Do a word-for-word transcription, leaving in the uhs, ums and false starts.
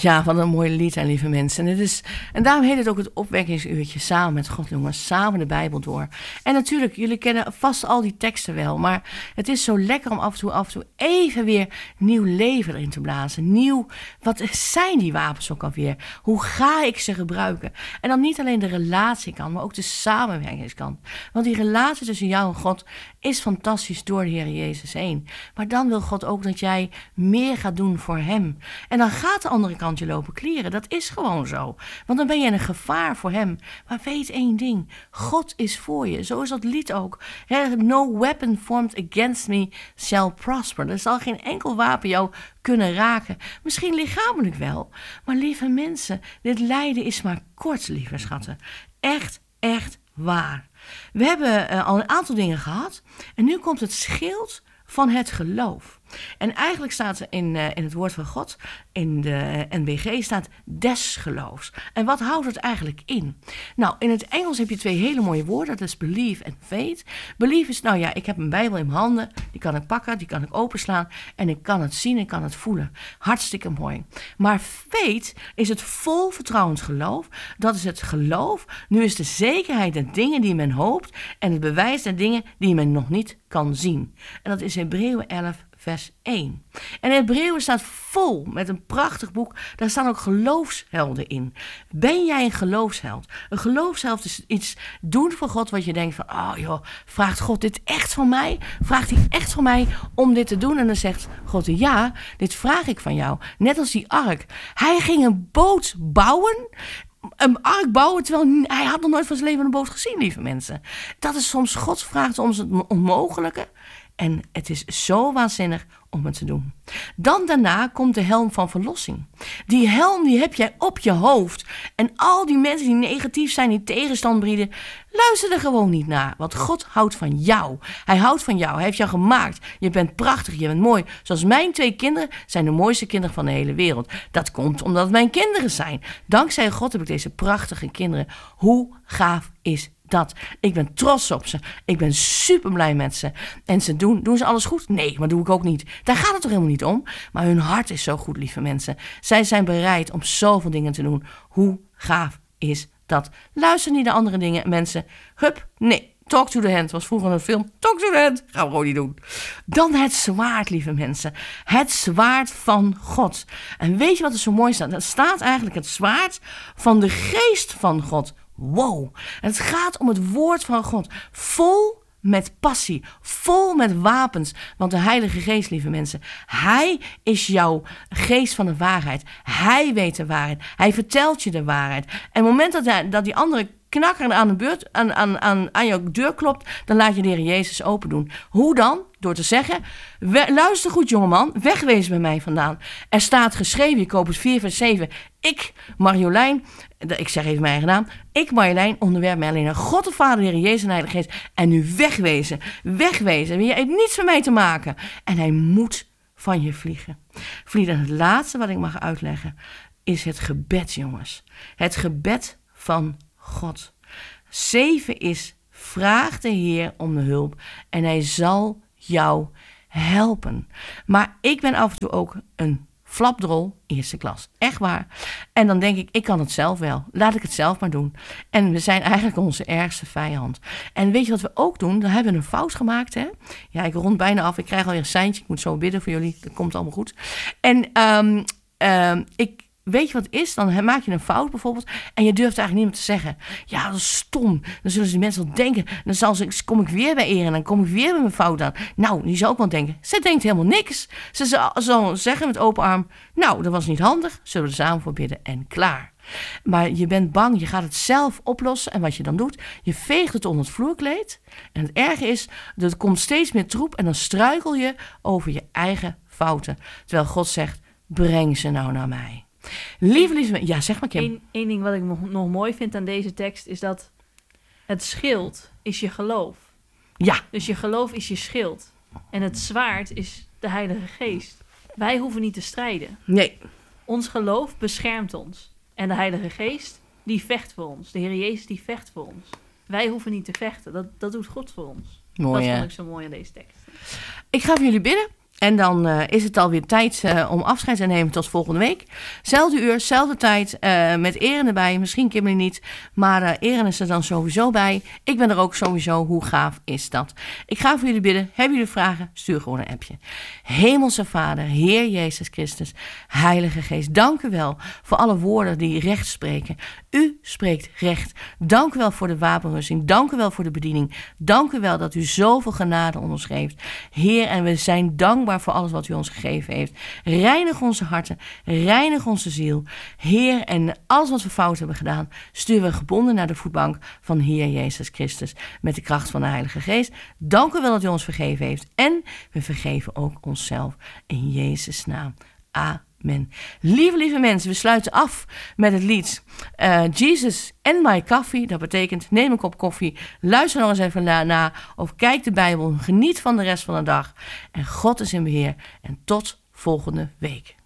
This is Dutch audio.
Ja, wat een mooi lied, hè, lieve mensen. En, het is, en daarom heet het ook het opwekkingsuurtje samen met God, jongens. Samen de Bijbel door. En natuurlijk, jullie kennen vast al die teksten wel. Maar het is zo lekker om af en toe, af en toe even weer nieuw leven erin te blazen. Nieuw, wat zijn die wapens ook alweer? Hoe ga ik ze gebruiken? En dan niet alleen de relatiekant, maar ook de samenwerkingskant. Want die relatie tussen jou en God is fantastisch door de Heer Jezus heen. Maar dan wil God ook dat jij meer gaat doen voor hem. En dan gaat de andere kant je lopen klieren. Dat is gewoon zo. Want dan ben je een gevaar voor hem. Maar weet één ding. God is voor je. Zo is dat lied ook. No weapon formed against me shall prosper. Er zal geen enkel wapen jou kunnen raken. Misschien lichamelijk wel. Maar lieve mensen, dit lijden is maar kort, lieve schatten. Echt, echt waar. We hebben uh, al een aantal dingen gehad. En nu komt het schild van het geloof. En eigenlijk staat er in, uh, in het woord van God, in de N B G, staat des geloofs. En wat houdt het eigenlijk in? Nou, in het Engels heb je twee hele mooie woorden. Dat is believe en faith. Believe is, nou ja, ik heb een Bijbel in mijn handen. Die kan ik pakken, die kan ik openslaan. En ik kan het zien, ik kan het voelen. Hartstikke mooi. Maar faith is het vol vertrouwend geloof. Dat is het geloof. Nu is de zekerheid der dingen die men hoopt. En het bewijs der dingen die men nog niet kan zien. En dat is Hebreeën elf, vers één. En Hebreeën staat vol met een prachtig boek. Daar staan ook geloofshelden in. Ben jij een geloofsheld? Een geloofsheld is iets doen voor God wat je denkt van, oh joh, vraagt God dit echt van mij? Vraagt hij echt van mij om dit te doen? En dan zegt God, ja, dit vraag ik van jou. Net als die ark. Hij ging een boot bouwen, een ark bouwen, terwijl hij had nog nooit van zijn leven een boot gezien, lieve mensen. Dat is soms Gods vraag om het onmogelijke. En het is zo waanzinnig om het te doen. Dan daarna komt de helm van verlossing. Die helm die heb jij op je hoofd. En al die mensen die negatief zijn, die tegenstand bieden, luister er gewoon niet naar. Want God houdt van jou. Hij houdt van jou. Hij heeft jou gemaakt. Je bent prachtig, je bent mooi. Zoals mijn twee kinderen zijn de mooiste kinderen van de hele wereld. Dat komt omdat het mijn kinderen zijn. Dankzij God heb ik deze prachtige kinderen. Hoe gaaf is dat? Ik ben trots op ze. Ik ben super blij met ze. En ze doen, doen ze alles goed? Nee, maar doe ik ook niet. Daar gaat het toch helemaal niet om? Maar hun hart is zo goed, lieve mensen. Zij zijn bereid om zoveel dingen te doen. Hoe gaaf is dat? Luister niet naar andere dingen, mensen. Hup, nee. Talk to the hand was vroeger een film. Talk to the hand. Gaan we gewoon niet doen. Dan het zwaard, lieve mensen. Het zwaard van God. En weet je wat er zo mooi staat? Dat staat eigenlijk het zwaard van de geest van God. Wow. Het gaat om het woord van God. Vol met passie. Vol met wapens. Want de Heilige Geest, lieve mensen, hij is jouw geest van de waarheid. Hij weet de waarheid. Hij vertelt je de waarheid. En op het moment dat, hij, dat die andere knakker aan, de beurt, aan, aan, aan, aan jouw deur klopt, dan laat je de Heer Jezus open doen. Hoe dan? Door te zeggen, we, luister goed jongeman, wegwezen bij mij vandaan. Er staat geschreven, ik koop het vier vers zeven. Ik, Marjolein, ik zeg even mijn eigen naam. Ik, Marjolein, onderwerp mij alleen aan God de Vader, de Heer Jezus en de Heilige Geest. En nu wegwezen, wegwezen. Je hebt niets met mij te maken. En hij moet van je vliegen. Vlieg. En het laatste wat ik mag uitleggen is het gebed, jongens. Het gebed van God. Zeven is, vraag de Heer om de hulp en hij zal jou helpen. Maar ik ben af en toe ook een flapdrol eerste klas. Echt waar. En dan denk ik, ik kan het zelf wel. Laat ik het zelf maar doen. En we zijn eigenlijk onze ergste vijand. En weet je wat we ook doen? Dan hebben we een fout gemaakt. Hè? Ja, ik rond bijna af. Ik krijg alweer een seintje. Ik moet zo bidden voor jullie. Dat komt allemaal goed. En um, um, ik... Weet je wat het is? Dan maak je een fout bijvoorbeeld en je durft eigenlijk niet meer te zeggen. Ja, dat is stom. Dan zullen die mensen wel denken. Dan zal ze, kom ik weer bij Eer en dan kom ik weer met mijn fout aan. Nou, die zou ook wel denken. Ze denkt helemaal niks. Ze zal, zal zeggen met open arm. Nou, dat was niet handig. Zullen we er samen voor bidden en klaar. Maar je bent bang, je gaat het zelf oplossen. En wat je dan doet, je veegt het onder het vloerkleed. En het erge is, er komt steeds meer troep en dan struikel je over je eigen fouten. Terwijl God zegt, breng ze nou naar mij. Lieve, lieve, ja, zeg maar Kim. Eén, één ding wat ik nog, nog mooi vind aan deze tekst is dat het schild is je geloof. Ja. Dus je geloof is je schild. En het zwaard is de Heilige Geest. Wij hoeven niet te strijden. Nee. Ons geloof beschermt ons. En de Heilige Geest, die vecht voor ons. De Heer Jezus, die vecht voor ons. Wij hoeven niet te vechten. Dat, dat doet God voor ons. Mooi, dat hè? vond ik zo mooi aan deze tekst. Ik ga voor jullie bidden. En dan uh, is het alweer tijd uh, om afscheid te nemen tot volgende week. Zelfde uur, zelfde tijd, uh, met Eren erbij. Misschien Kimberly niet, maar uh, Eren is er dan sowieso bij. Ik ben er ook sowieso. Hoe gaaf is dat? Ik ga voor jullie bidden. Hebben jullie vragen? Stuur gewoon een appje. Hemelse Vader, Heer Jezus Christus, Heilige Geest, dank u wel voor alle woorden die recht spreken. U spreekt recht. Dank u wel voor de wapenrusting. Dank u wel voor de bediening. Dank u wel dat u zoveel genade onder ons geeft. Heer, en we zijn dankbaar voor alles wat u ons gegeven heeft. Reinig onze harten, reinig onze ziel. Heer, en alles wat we fout hebben gedaan, sturen we gebonden naar de voetbank van Heer Jezus Christus met de kracht van de Heilige Geest. Dank u wel dat u ons vergeven heeft. En we vergeven ook onszelf in Jezus' naam. Amen. Lieve, lieve mensen, we sluiten af met het lied uh, Jesus and My Coffee. Dat betekent, neem een kop koffie, luister nog eens even na, na of kijk de Bijbel, geniet van de rest van de dag. En God is in beheer. En tot volgende week.